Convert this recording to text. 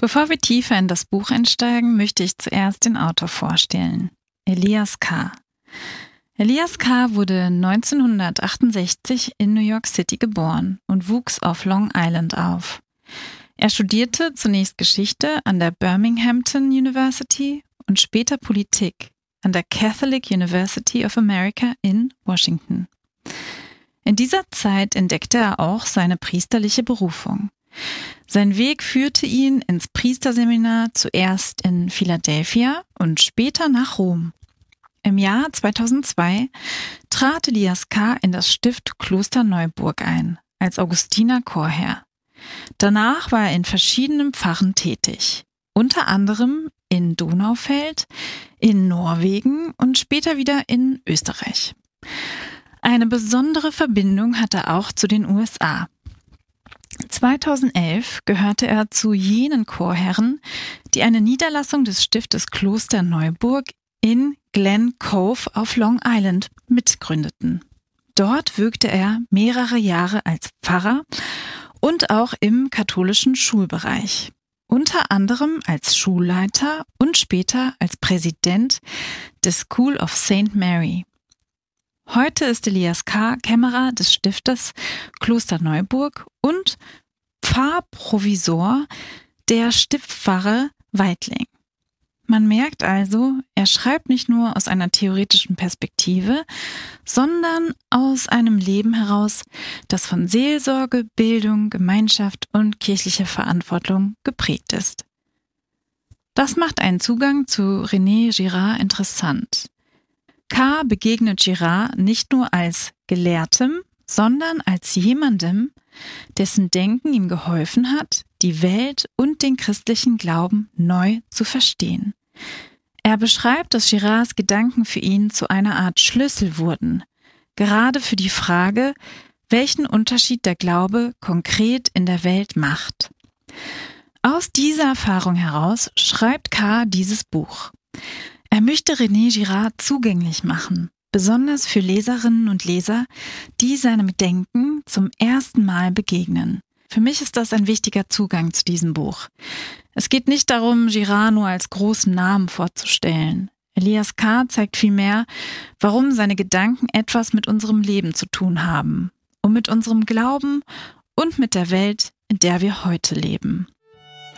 Bevor wir tiefer in das Buch einsteigen, möchte ich zuerst den Autor vorstellen, Elias K. Elias K. wurde 1968 in New York City geboren und wuchs auf Long Island auf. Er studierte zunächst Geschichte an der Birminghamton University und später Politik an der Catholic University of America in Washington. In dieser Zeit entdeckte er auch seine priesterliche Berufung. Sein Weg führte ihn ins Priesterseminar zuerst in Philadelphia und später nach Rom. Im Jahr 2002 trat Elias K. in das Stift Klosterneuburg ein, als Augustinerchorherr. Danach war er in verschiedenen Pfarren tätig, unter anderem in Donaufeld, in Norwegen und später wieder in Österreich. Eine besondere Verbindung hat er auch zu den USA. 2011 gehörte er zu jenen Chorherren, die eine Niederlassung des Stiftes Klosterneuburg in Glen Cove auf Long Island mitgründeten. Dort wirkte er mehrere Jahre als Pfarrer und auch im katholischen Schulbereich, unter anderem als Schulleiter und später als Präsident des School of St. Mary. Heute ist Elias K. Kämmerer des Stiftes Klosterneuburg und Pfarrprovisor der Stiftspfarre Weitling. Man merkt also, er schreibt nicht nur aus einer theoretischen Perspektive, sondern aus einem Leben heraus, das von Seelsorge, Bildung, Gemeinschaft und kirchlicher Verantwortung geprägt ist. Das macht einen Zugang zu René Girard interessant. K. begegnet Girard nicht nur als Gelehrtem, sondern als jemandem, dessen Denken ihm geholfen hat, die Welt und den christlichen Glauben neu zu verstehen. Er beschreibt, dass Girards Gedanken für ihn zu einer Art Schlüssel wurden, gerade für die Frage, welchen Unterschied der Glaube konkret in der Welt macht. Aus dieser Erfahrung heraus schreibt K. dieses Buch. Er möchte René Girard zugänglich machen, besonders für Leserinnen und Leser, die seinem Denken zum ersten Mal begegnen. Für mich ist das ein wichtiger Zugang zu diesem Buch. Es geht nicht darum, Girard nur als großen Namen vorzustellen. Elias K. zeigt vielmehr, warum seine Gedanken etwas mit unserem Leben zu tun haben und mit unserem Glauben und mit der Welt, in der wir heute leben.